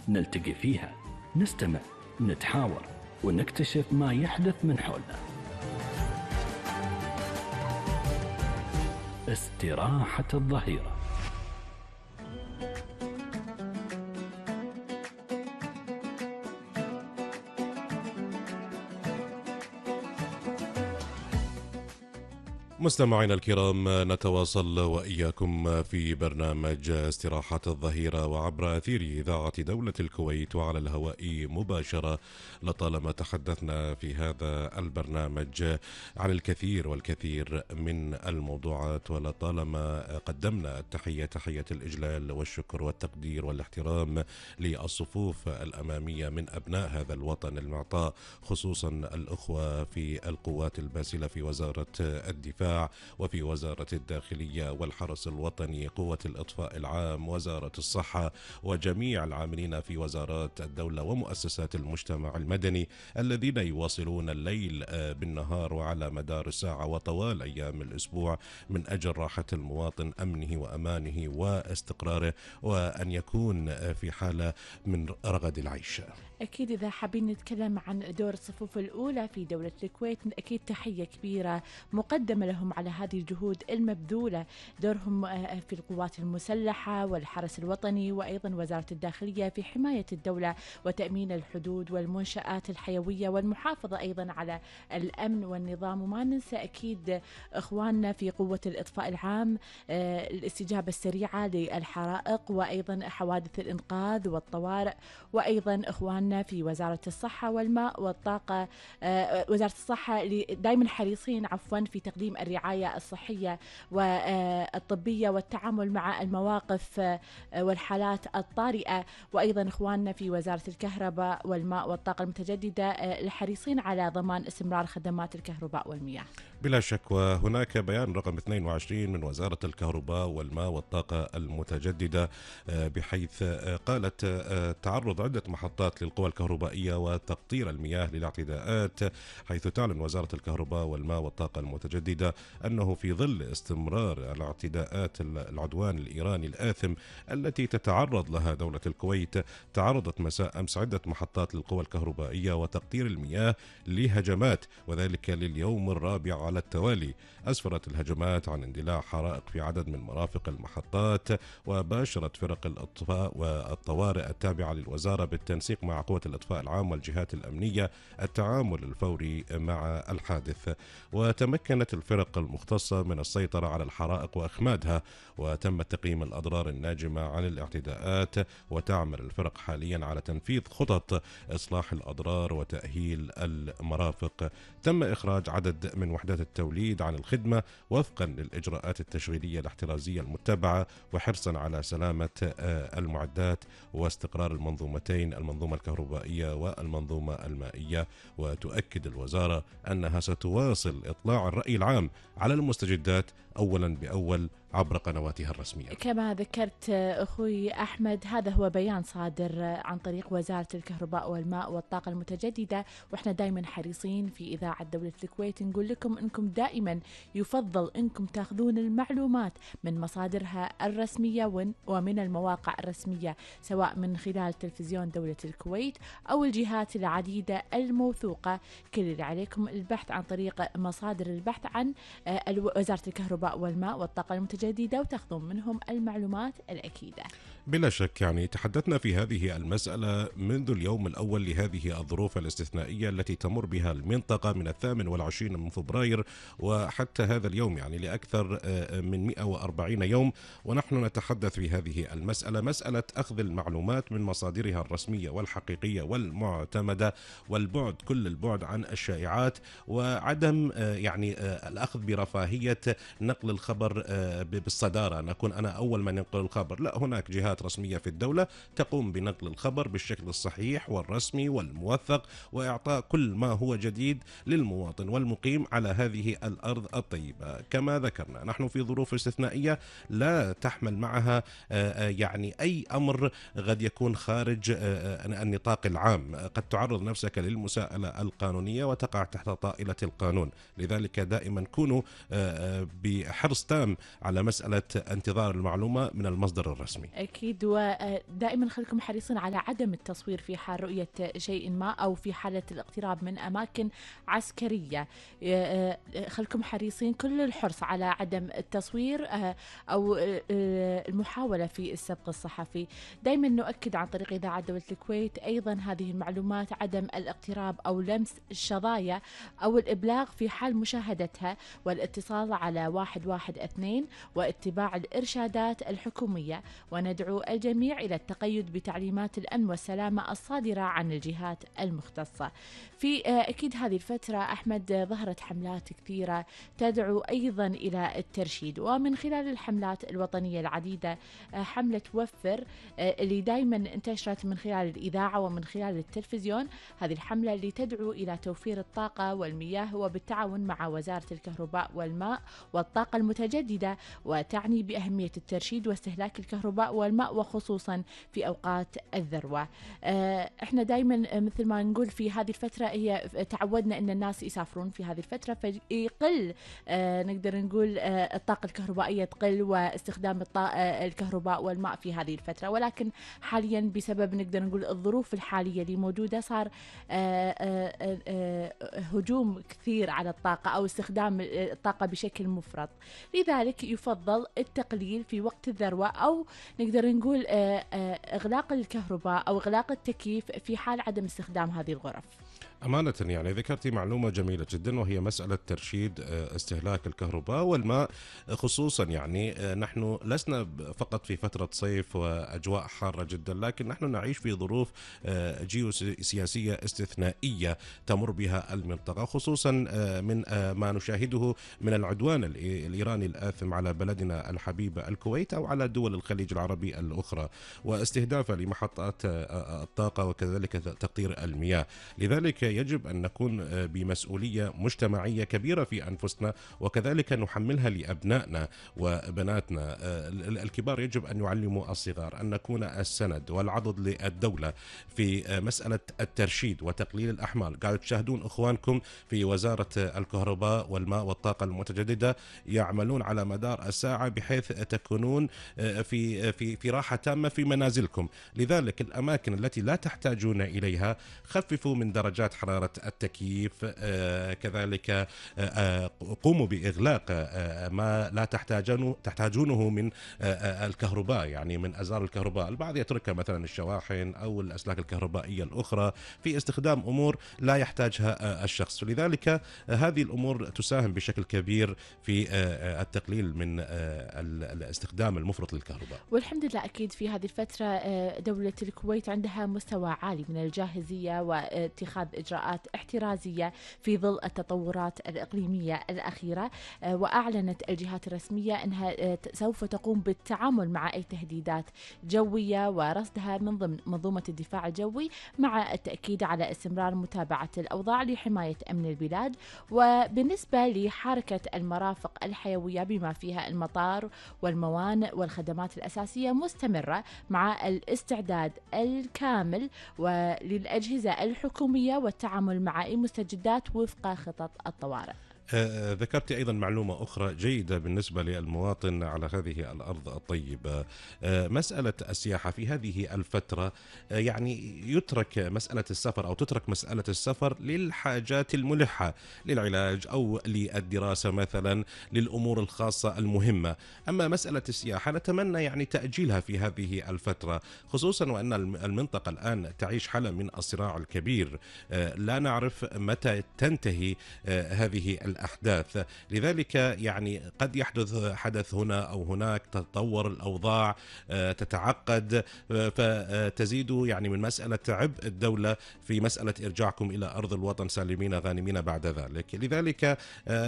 نلتقي فيها، نستمع، نتحاور، ونكتشف ما يحدث من حولنا. استراحة الظهيرة. مستمعينا الكرام، نتواصل وإياكم في برنامج استراحة الظهيرة وعبر أثير إذاعة دولة الكويت وعلى الهواء مباشرة. لطالما تحدثنا في هذا البرنامج عن الكثير والكثير من الموضوعات، ولطالما قدمنا تحية الإجلال والشكر والتقدير والاحترام للصفوف الأمامية من أبناء هذا الوطن المعطاء، خصوصا الأخوة في القوات الباسلة في وزارة الدفاع وفي وزارة الداخلية والحرس الوطني، قوة الإطفاء العام، وزارة الصحة، وجميع العاملين في وزارات الدولة ومؤسسات المجتمع المدني الذين يواصلون الليل بالنهار وعلى مدار الساعة وطوال أيام الأسبوع من أجل راحة المواطن، أمنه وأمانه واستقراره، وأن يكون في حالة من رغد العيش. أكيد إذا حابين نتكلم عن دور الصفوف الأولى في دولة الكويت، أكيد تحية كبيرة مقدمة لهم على هذه الجهود المبذولة. دورهم في القوات المسلحة والحرس الوطني وأيضا وزارة الداخلية في حماية الدولة وتأمين الحدود والمنشآت الحيوية والمحافظة أيضا على الأمن والنظام. وما ننسى أكيد إخواننا في قوة الإطفاء العام، الاستجابة السريعة للحرائق وأيضا حوادث الإنقاذ والطوارئ، وأيضا إخواننا في وزارة الصحة والماء والطاقة. وزارة الصحة دائما حريصين في تقديم الرعاية الصحية والطبية والتعامل مع المواقف والحالات الطارئة، وأيضا إخواننا في وزارة الكهرباء والماء والطاقة المتجددة الحريصين على ضمان استمرار خدمات الكهرباء والمياه. بلا شك. وهناك بيان رقم 22 من وزارة الكهرباء والماء والطاقة المتجددة، بحيث قالت تعرض عدة محطات للقوى الكهربائية وتقطير المياه للاعتداءات، حيث تعلن وزارة الكهرباء والماء والطاقة المتجددة أنه في ظل استمرار الاعتداءات العدوان الإيراني الآثم التي تتعرض لها دولة الكويت، تعرضت مساء أمس عدة محطات للقوى الكهربائية وتقطير المياه لهجمات، وذلك لليوم الرابع على التوالي. أسفرت الهجمات عن اندلاع حرائق في عدد من مرافق المحطات، وباشرت فرق الإطفاء والطوارئ التابعة للوزارة بالتنسيق مع قوة الإطفاء العام والجهات الأمنية التعامل الفوري مع الحادث. وتمكنت الفرق المختصة من السيطرة على الحرائق وإخمادها، وتم تقييم الأضرار الناجمة عن الاعتداءات، وتعمل الفرق حاليا على تنفيذ خطط إصلاح الأضرار وتأهيل المرافق. تم إخراج عدد من وحدات التوليد عن الخدمة وفقا للإجراءات التشغيلية الاحترازية المتبعة، وحرصا على سلامة المعدات واستقرار المنظومتين، المنظومة الكهربائية والمنظومة المائية. وتؤكد الوزارة أنها ستواصل إطلاع الرأي العام على المستجدات أولا بأول عبر قنواتها الرسمية. كما ذكرت أخوي أحمد، هذا هو بيان صادر عن طريق وزارة الكهرباء والماء والطاقة المتجددة، وإحنا دائما حريصين في إذاعة دولة الكويت نقول لكم أنكم دائما يفضل أنكم تأخذون المعلومات من مصادرها الرسمية ومن المواقع الرسمية، سواء من خلال تلفزيون دولة الكويت أو الجهات العديدة الموثوقة. كل اللي عليكم البحث عن طريق مصادر البحث عن وزارة الكهرباء والماء والطاقة المتجددة وتاخذون منهم المعلومات الأكيدة. بلا شك، يعني تحدثنا في هذه المسألة منذ اليوم الأول لهذه الظروف الاستثنائية التي تمر بها المنطقة من 28 من فبراير وحتى هذا اليوم، يعني لأكثر من 140 يوم، ونحن نتحدث في هذه المسألة، مسألة أخذ المعلومات من مصادرها الرسمية والحقيقية والمعتمدة، والبعد كل البعد عن الشائعات، وعدم يعني الأخذ برفاهية نقل الخبر بالصدارة، نكون أنا أول من ينقل الخبر. لا، هناك جهات رسمية في الدولة تقوم بنقل الخبر بالشكل الصحيح والرسمي والموثق، وإعطاء كل ما هو جديد للمواطن والمقيم على هذه الأرض الطيبة. كما ذكرنا، نحن في ظروف استثنائية لا تحمل معها يعني أي أمر قد يكون خارج النطاق العام، قد تعرض نفسك للمساءلة القانونية وتقع تحت طائلة القانون. لذلك دائما كونوا بحرص تام على مسألة انتظار المعلومة من المصدر الرسمي. أكيد أكيد، ودائما خليكم حريصين على عدم التصوير في حال رؤية شيء ما أو في حالة الاقتراب من أماكن عسكرية. خليكم حريصين كل الحرص على عدم التصوير أو المحاولة في السبق الصحفي. دائما نؤكد عن طريق إذاعة دولة الكويت أيضا هذه المعلومات، عدم الاقتراب أو لمس الشظايا أو الإبلاغ في حال مشاهدتها، والاتصال على 112 واتباع الإرشادات الحكومية. وندعو الجميع إلى التقيد بتعليمات الأمن والسلامة الصادرة عن الجهات المختصة. في أكيد هذه الفترة أحمد ظهرت حملات كثيرة تدعو أيضا إلى الترشيد، ومن خلال الحملات الوطنية العديدة حملة وفر اللي دائما انتشرت من خلال الإذاعة ومن خلال التلفزيون. هذه الحملة اللي تدعو إلى توفير الطاقة والمياه وبالتعاون مع وزارة الكهرباء والماء والطاقة المتجددة، وتعني بأهمية الترشيد واستهلاك الكهرباء والماء وخصوصا في أوقات الذروة. احنا دائما مثل ما نقول في هذه الفترة هي تعودنا أن الناس يسافرون في هذه الفترة فيقل نقدر نقول الطاقة الكهربائية تقل واستخدام الكهرباء والماء في هذه الفترة، ولكن حاليا بسبب نقدر نقول الظروف الحالية اللي موجودة صار هجوم كثير على الطاقة أو استخدام الطاقة بشكل مفرط. لذلك يفضل التقليل في وقت الذروة أو نقدر نقول إغلاق الكهرباء أو إغلاق التكييف في حال عدم استخدام هذه الغرف. أمانة يعني ذكرتي معلومة جميلة جدا، وهي مسألة ترشيد استهلاك الكهرباء والماء خصوصا. يعني نحن لسنا فقط في فترة صيف وأجواء حارة جدا، لكن نحن نعيش في ظروف جيوسياسية استثنائية تمر بها المنطقة، خصوصا من ما نشاهده من العدوان الإيراني الآثم على بلدنا الحبيبة الكويت أو على دول الخليج العربي الأخرى، واستهدافها لمحطات الطاقة وكذلك تقطير المياه. لذلك يجب أن نكون بمسؤولية مجتمعية كبيرة في أنفسنا، وكذلك نحملها لأبنائنا وبناتنا. الكبار يجب أن يعلموا الصغار أن نكون السند والعضد للدولة في مسألة الترشيد وتقليل الأحمال. قاعد تشاهدون إخوانكم في وزارة الكهرباء والماء والطاقة المتجددة يعملون على مدار الساعة بحيث تكونون في راحة تامة في منازلكم. لذلك الأماكن التي لا تحتاجون إليها خففوا من درجات حرارة التكييف، كذلك قوموا بإغلاق ما لا تحتاجونه من الكهرباء، يعني من أزار الكهرباء. البعض يترك مثلا الشواحن أو الأسلاك الكهربائية الأخرى في استخدام أمور لا يحتاجها الشخص. لذلك هذه الأمور تساهم بشكل كبير في التقليل من الاستخدام المفرط للكهرباء. والحمد لله أكيد في هذه الفترة دولة الكويت عندها مستوى عالي من الجاهزية واتخاذ إجراءات احترازية في ظل التطورات الإقليمية الأخيرة، وأعلنت الجهات الرسمية أنها سوف تقوم بالتعامل مع أي تهديدات جوية ورصدها من ضمن منظومة الدفاع الجوي، مع التأكيد على استمرار متابعة الأوضاع لحماية أمن البلاد. وبالنسبة لحركة المرافق الحيوية بما فيها المطار والموانئ والخدمات الأساسية مستمرة مع الاستعداد الكامل وللأجهزة الحكومية والتعامل مع أي مستجدات وفق خطط الطوارئ. ذكرت أيضا معلومة أخرى جيدة بالنسبة للمواطن على هذه الأرض الطيبة، مسألة السياحة في هذه الفترة. يعني يترك مسألة السفر أو تترك مسألة السفر للحاجات الملحة للعلاج أو للدراسة مثلا، للأمور الخاصة المهمة. أما مسألة السياحة نتمنى يعني تأجيلها في هذه الفترة، خصوصا وأن المنطقة الآن تعيش حالة من الصراع الكبير، لا نعرف متى تنتهي هذه الأحداث. لذلك يعني قد يحدث حدث هنا أو هناك، تتطور الأوضاع، تتعقد، فتزيد يعني من مسألة عبء الدولة في مسألة إرجاعكم إلى أرض الوطن سالمين غانمين بعد ذلك. لذلك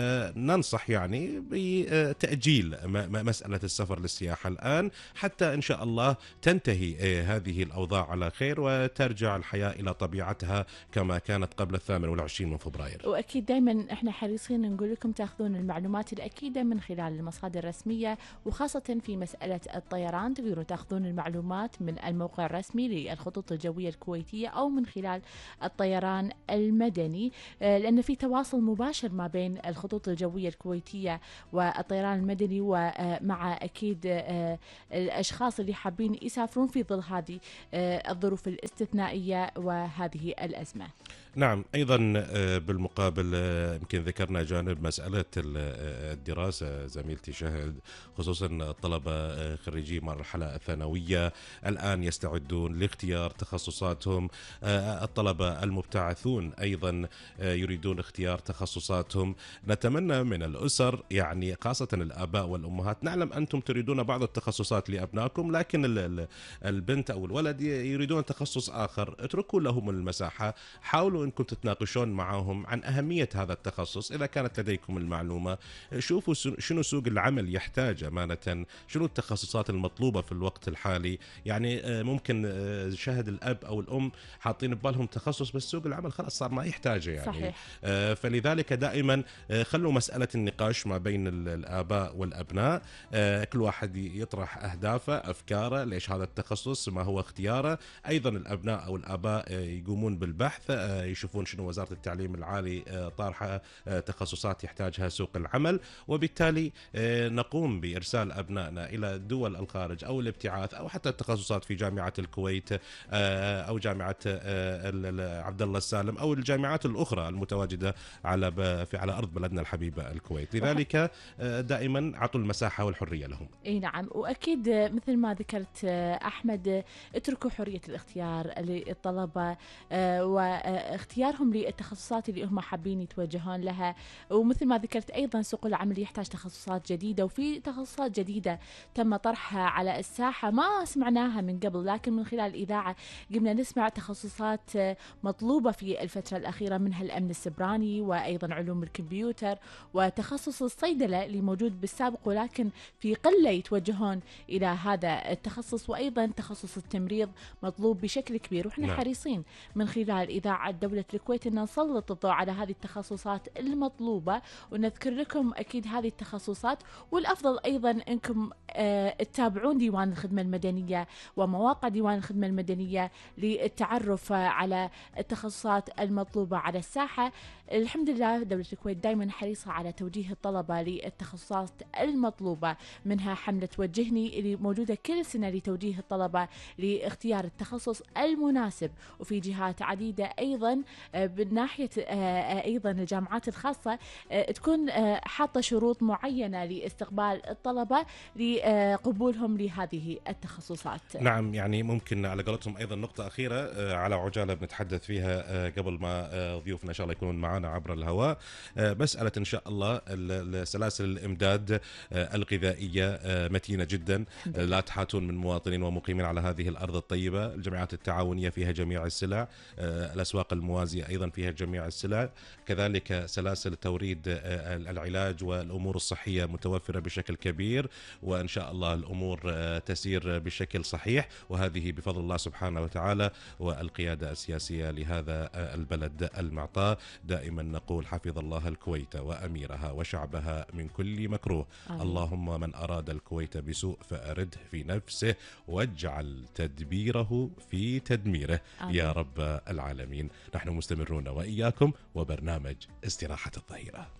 ننصح يعني بتأجيل مسألة السفر للسياحة الآن حتى إن شاء الله تنتهي هذه الأوضاع على خير وترجع الحياة إلى طبيعتها كما كانت قبل 28 من فبراير. وأكيد دائما إحنا حريصين حريصين نقول لكم تاخذون المعلومات الأكيدة من خلال المصادر الرسمية، وخاصة في مسألة الطيران تقدرون تاخذون المعلومات من الموقع الرسمي للخطوط الجوية الكويتية أو من خلال الطيران المدني، لأن في تواصل مباشر ما بين الخطوط الجوية الكويتية والطيران المدني، ومع أكيد الأشخاص اللي حابين يسافرون في ظل هذه الظروف الاستثنائية وهذه الأزمة. نعم، أيضا بالمقابل يمكن ذكرنا جانب مسألة الدراسة زميلتي شهد، خصوصا طلبة خريجي مرحلة الثانوية الآن يستعدون لاختيار تخصصاتهم، الطلبة المبتعثون أيضا يريدون اختيار تخصصاتهم. نتمنى من الأسر يعني خاصة الآباء والأمهات، نعلم أنتم تريدون بعض التخصصات لأبنائكم، لكن البنت أو الولد يريدون تخصص آخر، اتركوا لهم المساحة، حاولوا أنكم تتناقشون معهم عن أهمية هذا التخصص. إذا كانت لديكم المعلومة شوفوا شنو سوق العمل يحتاج أمانة، شنو التخصصات المطلوبة في الوقت الحالي. يعني ممكن شهد الأب أو الأم حاطين ببالهم تخصص بس سوق العمل خلاص صار ما يحتاجه يعني. صحيح. فلذلك دائما خلوا مسألة النقاش ما بين الآباء والأبناء، كل واحد يطرح أهدافه أفكاره، ليش هذا التخصص، ما هو اختياره. أيضا الأبناء أو الآباء يقومون بالبحث، يشوفون شنو وزارة التعليم العالي طارحة تخصصات يحتاجها سوق العمل، وبالتالي نقوم بإرسال أبنائنا إلى دول الخارج أو الابتعاث أو حتى التخصصات في جامعة الكويت أو جامعة عبد الله السالم أو الجامعات الأخرى المتواجدة على أرض بلدنا الحبيبة الكويت. لذلك دائما عطوا المساحة والحرية لهم. اي نعم، واكيد مثل ما ذكرت احمد، اتركوا حريه الاختيار للطلبه واختيارهم للتخصصات اللي هم حابين يتوجهون لها. ومثل ما ذكرت ايضا سوق العمل يحتاج تخصصات جديده، وفي تخصصات جديده تم طرحها على الساحه ما سمعناها من قبل، لكن من خلال الاذاعه قمنا نسمع تخصصات مطلوبه في الفتره الاخيره، منها الامن السبراني وايضا علوم الكمبيوتر وتخصص الصيدله اللي موجود بالسابق، ولكن في قله يتوجهون الى هذا التخصص. وايضا تخصص التمريض مطلوب بشكل كبير، واحنا حريصين من خلال اذاعه دوله الكويت ان نسلط الضوء على هذه التخصصات المطلوبه ونذكر لكم اكيد هذه التخصصات. والافضل ايضا انكم تتابعون ديوان الخدمه المدنيه ومواقع ديوان الخدمه المدنيه للتعرف على التخصصات المطلوبه على الساحه. الحمد لله دولة الكويت دائما حريصة على توجيه الطلبة للتخصصات المطلوبة، منها حملة وجهني اللي موجودة كل سنة لتوجيه الطلبة لاختيار التخصص المناسب. وفي جهات عديدة أيضا بالناحية أيضا الجامعات الخاصة تكون حاطة شروط معينة لاستقبال الطلبة لقبولهم لهذه التخصصات. نعم، يعني ممكن على قولتهم أيضا نقطة أخيرة على عجالة بنتحدث فيها قبل ما ضيوفنا إن شاء الله يكونون معنا عبر الهواء، مسألة إن شاء الله سلاسل الإمداد الغذائية متينة جدا، لا تحاتون من مواطنين ومقيمين على هذه الأرض الطيبة. الجمعيات التعاونية فيها جميع السلع، الأسواق الموازية أيضا فيها جميع السلع، كذلك سلاسل توريد العلاج والأمور الصحية متوفرة بشكل كبير، وإن شاء الله الأمور تسير بشكل صحيح، وهذه بفضل الله سبحانه وتعالى والقيادة السياسية لهذا البلد المعطاء. دائما نقول حفظ الله الكويت وأميرها وشعبها من كل مكروه. آمين. اللهم من أراد الكويت بسوء فأرده في نفسه واجعل تدبيره في تدميره. آمين. يا رب العالمين. نحن مستمرون وإياكم وبرنامج استراحة الظهيرة.